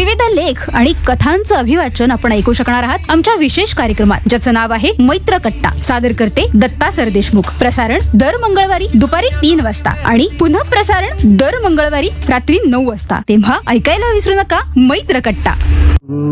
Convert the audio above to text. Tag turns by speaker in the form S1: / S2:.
S1: विविध लेख आणि कथांचं अभिवाचन आपण ऐकू शकणार आहात आमच्या विशेष कार्यक्रमात, ज्याचं नाव आहे मैत्र कट्टा. सादर करते दत्ता सरदेशमुख. प्रसारण दर मंगळवारी दुपारी 3 वाजता आणि पुन्हा प्रसारण दर मंगळवारी रात्री 9 वाजता. तेव्हा ऐकायला विसरू नका मैत्र कट्टा.